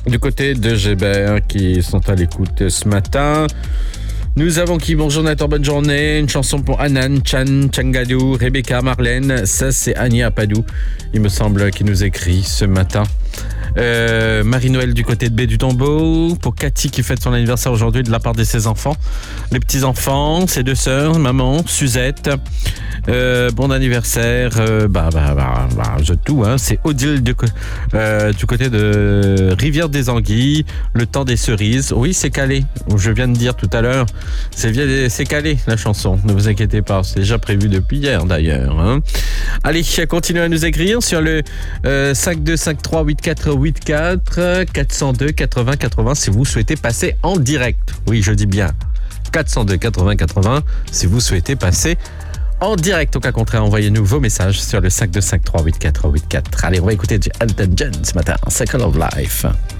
Du côté de Gébert qui sont à l'écoute ce matin. Nous avons qui? Bonjour Nathan, bonne journée. Une chanson pour Anan, Chan, Changadou, Rebecca, Marlène. Ça, c'est Annie Apadou, il me semble, qui nous écrit ce matin. Marie-Noël du côté de Baie du Tombeau. Pour Cathy qui fête son anniversaire aujourd'hui de la part de ses enfants. Les petits-enfants, ses deux sœurs, maman, Suzette. Bon anniversaire. Je tout, hein. C'est Odile du côté de Rivière des Anguilles. Le temps des cerises. Oui, c'est calé. Je viens de dire tout à l'heure. C'est calé, la chanson. Ne vous inquiétez pas. C'est déjà prévu depuis hier, d'ailleurs. Hein. Allez, continuez à nous écrire sur le 52538484 402 80 80 si vous souhaitez passer en direct. Oui, je dis bien 402 80 80 si vous souhaitez passer en direct. Au cas contraire, envoyez-nous vos messages sur le 52538484. Allez, on va écouter du Elton John ce matin, Circle of Life.